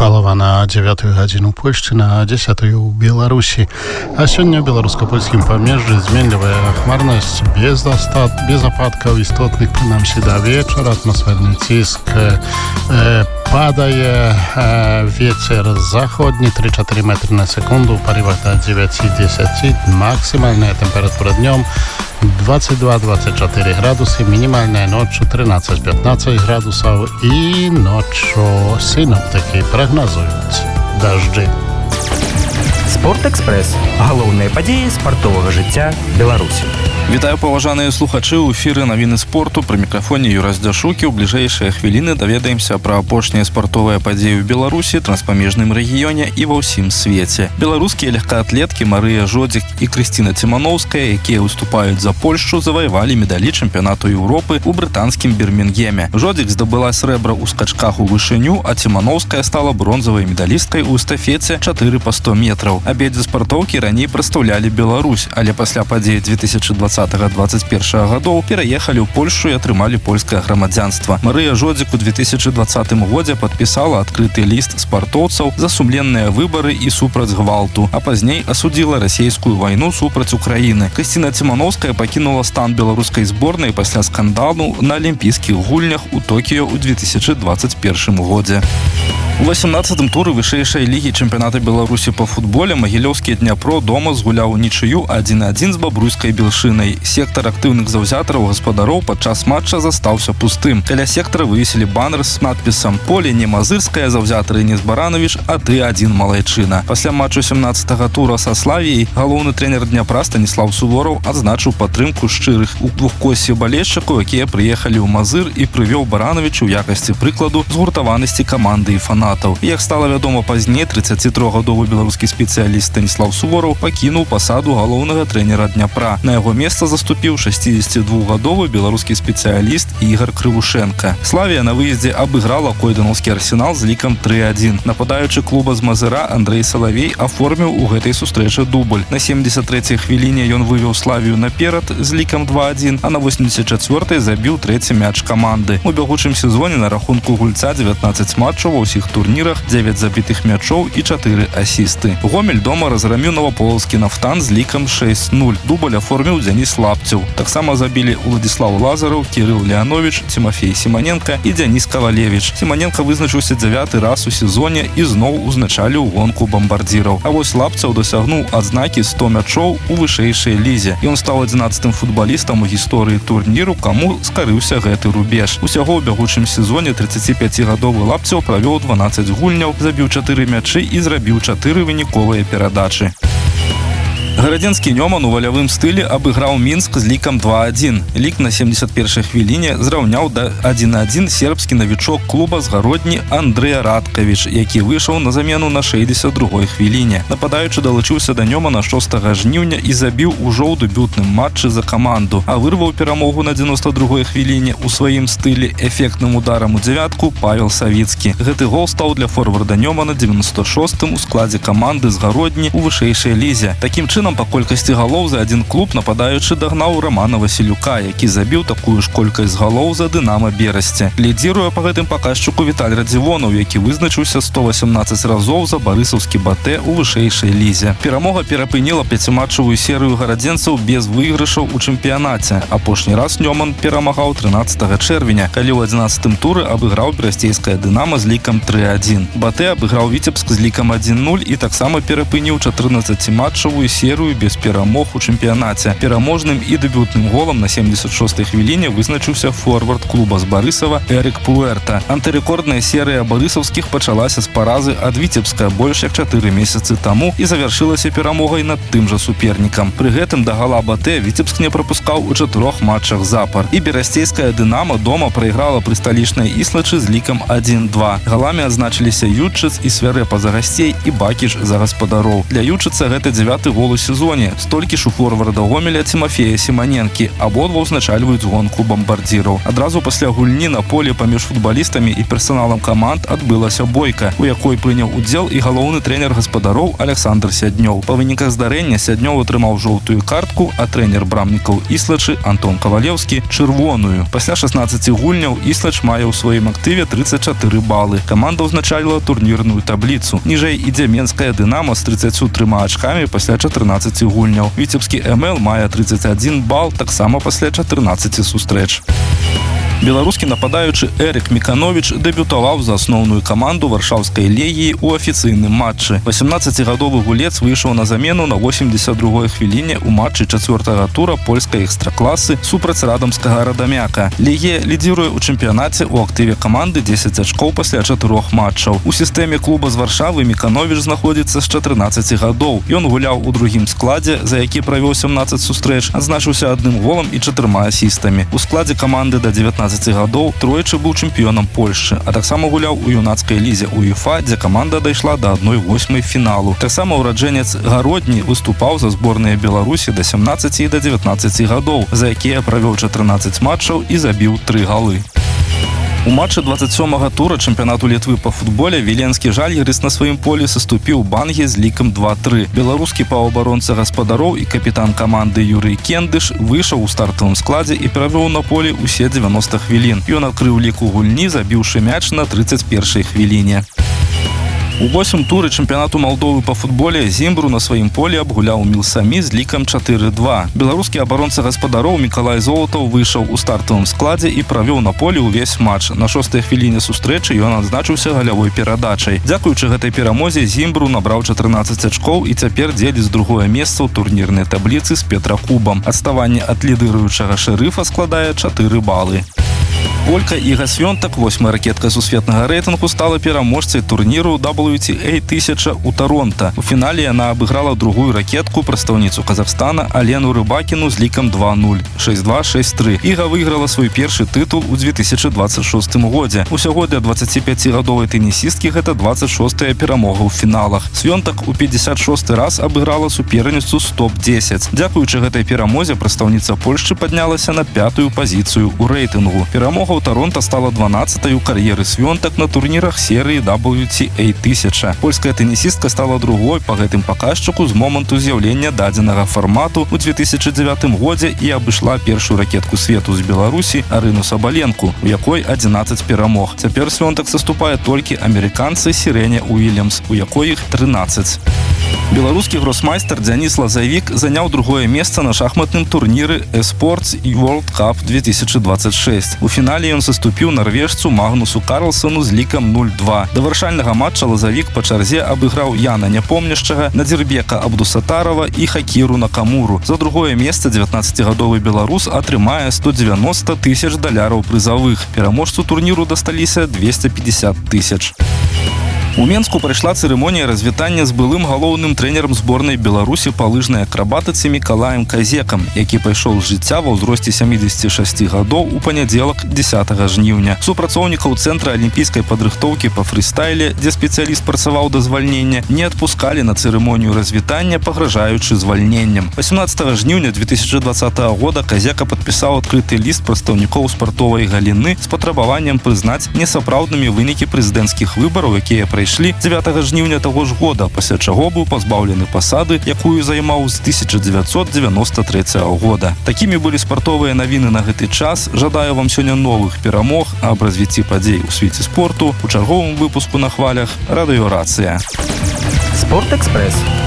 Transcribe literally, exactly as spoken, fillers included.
Галава на дзевятую гадзіну Польшчы, на дзесятую ў Беларусі. А сёння ў беларуска-польскім памежжы зменлівая хмарнасць без астат, без ападкаў істотных, прынамсі да вечара. Атмасферны ціск э, падае, э, вецер заходні три-чатыры метры на секунду, ў парывах да дзевяць-дзесяць. Максімальная тэмпература днём двадцать два - двадцать четыре градусы, минимальная ночью тринадцать - пятнадцать градусов, и ночью синоптики прогнозуют дожди. Спортэкспрэс. Галоўныя падзеі спартовага жыцця Беларусі. Вітаю, паважаныя слухачы, у эфіры навіны спорту, пры мікрафоне Юрас Дзяшукі. У бліжэйшыя хвіліны даведаемся пра апошнія спартовыя падзеі ў Беларусі, транспамежным рэгіёне і ва ўсім свеце. Беларускія легкаатлеткі Марыя Жодзік і Крысціна Ціманоўская, якія выступаюць за Польшчу, заваявалі медалі чэмпіянату Еўропы ў брытанскім Бірмінгеме. Жодзік здабыла срэбра ў скачках у вышыню, а Ціманоўская стала бронзавай медалісткай у эстафеце чатыры па сто метраў. Абедзве спартоўкі раней прадстаўлялі Беларусь, але пасля падзеі две тысячи двадцатого - двадцать первого гадоў пераехалі ў Польшчу і атрымалі польскае грамадзянства. Марыя Жодзік у две тысячи двадцатым годзе падпісала адкрыты ліст спартоўцаў за сумленныя выбары і супраць гвалту, а пазней асудзіла расійскую вайну супраць Украіны. Крысціна Ціманоўская пакінула стан беларускай зборнай пасля скандалу на алімпійскіх гульнях у Токіё ў две тысячи двадцать первым годзе. У восемнадцатым туры вышэйшай лігі чэмпіяната Беларусі па футболе магілёўскі Дняпро дома згуляў унічыю адзін адзін з бабруйскай Белшынай. Сектар актыўных заўзятараў гаспадароў падчас матча застаўся пустым. Каля сектара вывесілі банер з надпісам «Поле не мазырскае, заўзятары не Збаранович, а ты адзін малайчына». Пасля матчу сямнадцатага тура са Славіяй галоўны трэнер Дняпра Станіслав Сувораў адзначыў падтрымку шчырых у двухкосці балельшчыкаў, якія прыехалі ў Мазыр, і прывёў Баранович у якасці прыкладу згуртаванасці каманды і фанатаў. Як стала вядома пазней, трыццацітрохгадовы беларускі спецыяліст Станіслав Сувораў пакінуў пасаду галоўнага трэнера Дняпра. На яго месца заступіў шэсцідзесятидвухгадовы беларускі спецыяліст Ігар Крывушэнка. Славія на выездзе абыграла койданаўскі Арсенал з лікам тры адзін. Нападаючы клуба з Мазыра Андрэй Салавей аформіў у гэтай сустрэчы дубль. На семьдесят трэцяй хвіліне ён вывеў Славію наперад з лікам два адзін, а на восемьдесят чацвёртай забіў трэці мяч каманды. У бягучым сезоне на рахунку гульца дзевятнаццаць матчаў ва ўсіх турнірах, дзевяць забітых мячоў і чатыры асісты. Гомель дома разграміў Новаполаўскі Нафтан з лікам шэсць нуль. Дубль аформіў Дзяніс Лапцеў. Таксама забілі Уладзіслаў Лазараў, Кірыл Леанович, Тимофей Сіманенка і Дзяніс Кавалевич. Сіманенка вызначыўся дзявяты раз у сезоне і зноў узначаліў гонку бамбардзіраў. А вось Лапцеў дасягнуў адзнакі сто мячоў у вышэйшай лізе. Ён стаў адзінаццатым футбалістам у гісторыі турніру, каму скарыўся гэты рубеж. Усяго ў бягучым сезоне трыццаціпяцігадовы Лапцеў правёў дванаццаць гульняў, забіў чатыры мячы і зрабіў чатыры выніковыя перадачы. Гарадзенскі Нёман у валявым стылі абыграў Мінск з лікам два адзін. Лік на семьдесят першай хвіліне зраўняў да адзін адзін сербскі навічок клуба з Гародні Андрэй Радкавіч, які выйшаў на замену на шэсцьдесят другой хвіліне. Нападаючы далучыўся да Нёмана шостага жніўня і забіў ужо ў дэбютным матчы за каманду, а вырваў перамогу на дзевяносто другой хвіліне у сваім стылі эфектным ударам у дзявятку Павел Савіцкі. Гэты гол стаў для форварда Нёмана дзевяносто шостым у складзе каманды з Гародні у вышэйшай лізе. Такім чынам, па колькасці галоў за адзін клуб нападаючы дагнаў Романа Васілюка, які забіў такую ж колькасць галоў за Дынама Берасце. Лідзіруе па гэтым паказчыку Віталь Радзівонаў, які вызначыўся сто васемнаццаць разоў за барысаўскі Батэ ў вышэйшай лізе. Перамога перапыніла пяціматчавую серыю гарадзенцаў без выйгрышаў у чэмпіянаце. Апошні раз Нёман перамагаў трынаццатага чэрвеня, калі ў адзінаццатым туры абыграў берасцейскае Дынама з лікам тры адзін. Батэ абыграў Віцебск з лікам адзін нуль і таксама перапыніў чатырнаццаціматчавую серыю без перамог у чэмпіянаце. Пераможным і дэбютным голам на семьдесят шостай хвіліне вызначыўся форвард клуба з Барысава Эрік Пуэрта. Антырэкордная серыя барысаўскіх пачалася з паразы ад Віцебска больш як чатыры месяцы таму і завяршылася перамогай над тым жа супернікам. Пры гэтым да гала Батэ Віцебск не прапускаў у чатырох матчах запар. І берасцейская Дынама дома прайграла пры сталічнай Іслачы з лікам адзін два. Галамі адзначыліся Ютчыц і Свярэпа за гасцей і Бакіч за гаспадароў. Для Ютчыца гэта дзявяты гол у сезоне. Столькі ж у форварда Гомеля Тимофея Симоненки. Абодва ўзначальваюць гонку бамбардзіраў. Адразу пасля гульні на полі паміж футбалістамі і персаналам каманд адбылася бойка, у якой прыняў удзел і галоўны трэнер гаспадароў Александр Сяднёў. Па выніках здарэння Сяднёў атрымаў жоўтую картку, а трэнер брамнікаў Іслачы Антон Кавалеўскі чырвоную. Пасля шаснаццаці гульняў Іслач мае ў сваім актыве трыццаць чатыры балы. Каманда ўзначальвала турнірную табліцу. Ніжэй ідзе Менская Дынамо з трыццаццю трыма ачкамі пасля чатырнаццаці гульняў. Віцебскі эм эл мае трыццаць адзін бал таксама пасля чатырнаццаці сустрэч. Беларускі нападаючы Эрік Мікановіч дэбютаваў за асноўную каманду варшаўскай легіі ў афіцыйным матчы. васемнаццацігадовы гулец выйшаў на замену на восемьдесят другой хвіліне ў матчы чацвёртага тура польскай экстракласы супраць радамскага Радамяка. Легія лідзіруе ў чэмпіянаце ў актыве каманды дзесяць ачкоў пасля чатырох матчаў. У сістэме клуба з Варшавы Мікановіч знаходзіцца з чатырнаццаці гадоў. Ён гуляў у другім складзе, за які правёў сямнаццаць сустрэч, адзначыўся адным голам і чатырма асістамі. У складзе каманды да дзевятнаццаці гадоў тройчы быў чэмпіёнам Польшчы, а таксама гуляў у юнацкай лізе УЕФА, дзе каманда дайшла да адной восьмай фіналу. Таксама ўраджэнец Гародні выступаў за зборныя Беларусі да сямнаццаці і да дзевятнаццаці гадоў, за якія правёў чатырнаццаць матчаў і забіў тры галы. У матчы дваццаць сёмага тура чэмпіянату Літвы па футболе віленскі Жальгірыс на сваім полі саступіў Бангі з лікам два тры. Беларускі паўабаронца гаспадароў і капітан каманды Юрый Кендыш выйшаў у стартавым складзе і правёў на полі ўсе дзевяноста хвілін. Ён адкрыў лік у гульні, забіўшы мяч на трыццаць першай хвіліне. У восьмым туры чэмпіянату Малдовы па футболе Зімбру на сваім полі абгуляў Мілсамі з лікам чатыры два. Беларускі абаронца гаспадароў Мікалай Золатаў выйшаў у стартавым складзе і правёў на полі ўвесь матч. На шостай хвіліне сустрэчы ён адзначыўся галявой перадачай. Дзякуючы гэтай перамозе Зімбру набраў чатырнаццаць ачкоў і цяпер дзеліць другое месца ў турнірнай табліцы з Петракубам. Адставанне ад лідыруючага Шэрыфа складае чатыры балы. Полька Іга Свёнтак, восьмая ракетка сусветнага рэйтынгу, стала пераможцай турніру дабл ю ти эй тысяча ў Таронта. У фінале яна абыграла другую ракетку, прадстаўніцу Казахстана Алену Рыбакіну з лікам два нуль, шэсць два шэсць тры. Іга выйграла свой першы тытул у две тысячы дваццаць шостым годзе. Усяго для дваццаціпяцігадовай тэнісісткі гэта дваццаць шостая перамога ў фіналах. Свёнтак у пятьдесят шосты раз абыграла суперніцу з топ дзесяць. Дзякуючы гэтай перамозе прадстаўніца Польшчы паднялася на пятую пазіцыю ў рэйтынгу. Перамога ў Таронта стала дванаццатай у кар'еры Свёнтак на турнірах серыі дабл ю ти эй тысяча. Польская тэнісістка стала другой па гэтым паказчыку з моманту з'яўлення дадзенага фармату ў две тысячы дзевятым годзе і абышла першую ракетку свету з Беларусі Арыну Сабаленку, у якой адзінаццаць перамог. Цяпер Свёнтак саступае толькі амерыканцы Сірэне Уільямс, у якой іх трынаццаць. Беларускі гросмайстар Дзяніс Лазавік заняў другое месца на шахматным турніры eSports World Cup две тысячи двадцать шесть. У фінале ён саступіў нарвежцу Магнусу Карлсону з лікам нуль два. Да вырашальнага матча Лазавік па чарзе абыграў Яна Няпомняшчага, Надзірбека Абдусатарова і Хакіру Накамуру. За другое месца дзевятнаццацігадовы беларус атрымае сто дзевяноста тысяч даляраў прызавых. Пераможцу турніру дасталіся двести пятьдесят тысяч. У Менску прайшла цырымонія развітання з былым галоўным трэнерам зборнай Беларусі па лыжнай акрабатыцы Мікалаем Казекам, які пайшоў з жыцця ва ўзросце сямідзесяці шасці гадоў у панядзелак дзесятага жніўня. Супрацоўнікаў цэнтра алімпійскай падрыхтоўкі па фрыстайле, дзе спецыяліст працаваў да звальнення, не адпускалі на цырымонію развітання, пагражаючы звальненнем. васемнаццатага жніўня две тысячи двадцатага года Казека падпісаў адкрыты ліст прадстаўнікоў спартовай галіны з патрабаваннем прызнаць несапраўднымі вынікі прэзідэнцкіх выбараў, якія прайшлі дзевятага жніўня таго ж года, пасля чаго быў пазбаўлены пасады, якую займаў з тысяча дзевяцьсот дзевяноста трэцяга года. Такімі былі спартовыя навіны на гэты час. Жадаю вам сёння новых перамог, аб развіцці падзей у свеце спорту у чарговым выпуску на хвалях радыёрацыя. Спортэкспрэс.